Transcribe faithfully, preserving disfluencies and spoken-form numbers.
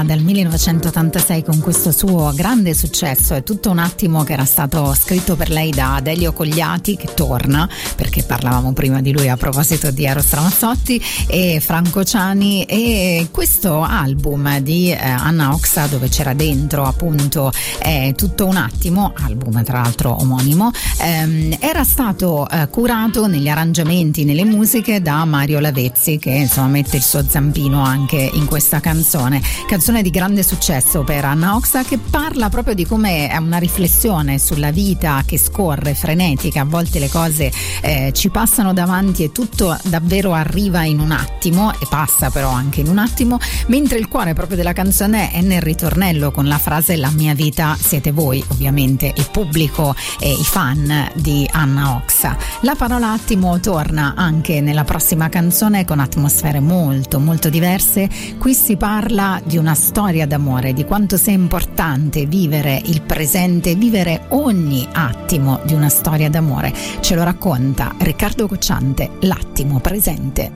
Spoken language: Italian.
dal millenovecentottantasei con questo suo grande successo. È tutto un attimo che era stato scritto per lei da Adelio Cogliati, che torna, perché parlavamo prima di lui a proposito di Eros Ramazzotti e Franco Ciani, e questo album di eh, Anna Oxa, dove c'era dentro appunto eh, tutto un attimo, album tra l'altro omonimo, ehm, era stato eh, curato negli arrangiamenti, nelle musiche da Mario Lavezzi, che insomma mette il suo zampino anche in questa canzone canzone di grande successo per Anna Oxa, che parla proprio di come è una riflessione sulla vita che scorre, frenetica, a volte le cose eh, ci passano davanti e tutto davvero arriva in un attimo, e passa però anche in un attimo, mentre il cuore proprio della canzone è nel ritornello con la frase "la mia vita siete voi", ovviamente il pubblico e i fan di Anna Oxa. La parola attimo torna anche nella prossima canzone con atmosfere molto molto diverse. Qui si parla di una storia d'amore, di quanto sia importante vivere il presente, vivere ogni attimo di una storia d'amore. Ce lo racconta Riccardo Cocciante, L'attimo presente.